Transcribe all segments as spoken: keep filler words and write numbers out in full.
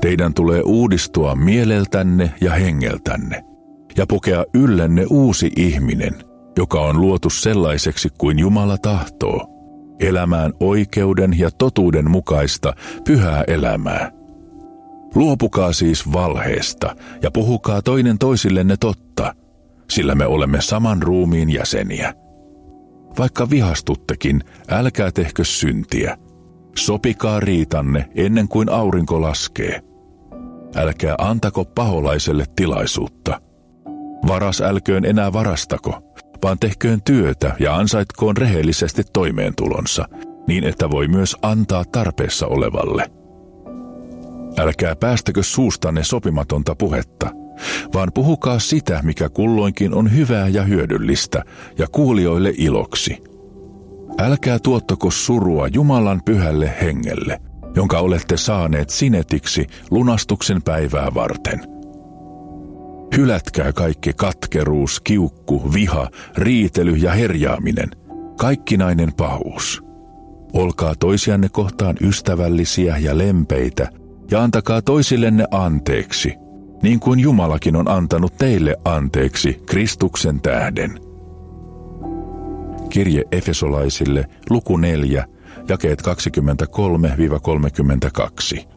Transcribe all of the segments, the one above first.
Teidän tulee uudistua mieleltänne ja hengeltänne ja pukea yllenne uusi ihminen, joka on luotu sellaiseksi kuin Jumala tahtoo, elämään oikeuden ja totuuden mukaista pyhää elämää. Luopukaa siis valheesta ja puhukaa toinen toisillenne totta, sillä me olemme saman ruumiin jäseniä. Vaikka vihastuttekin, älkää tehkö syntiä. Sopikaa riitanne ennen kuin aurinko laskee. Älkää antako paholaiselle tilaisuutta. Varas älköön enää varastako, vaan tehköön työtä ja ansaitkoon rehellisesti toimeentulonsa, niin että voi myös antaa tarpeessa olevalle. Älkää päästäkö suustanne sopimatonta puhetta, vaan puhukaa sitä, mikä kulloinkin on hyvää ja hyödyllistä, ja kuulijoille iloksi. Älkää tuottako surua Jumalan pyhälle hengelle, jonka olette saaneet sinetiksi lunastuksen päivää varten. Hylätkää kaikki katkeruus, kiukku, viha, riitely ja herjaaminen, kaikkinainen pahuus. Olkaa toisianne kohtaan ystävällisiä ja lempeitä, ja antakaa toisillenne anteeksi, niin kuin Jumalakin on antanut teille anteeksi Kristuksen tähden. Kirje Efesolaisille, luku neljä, jakeet kaksikymmentäkolme kolmekymmentäkaksi.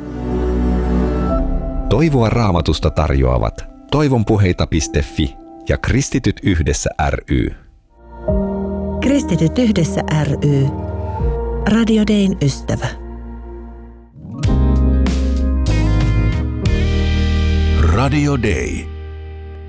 Toivoa Raamatusta tarjoavat toivonpuheita piste fi ja Kristityt yhdessä ry. Kristityt yhdessä ry. Radio Dayn ystävä. Radio Day.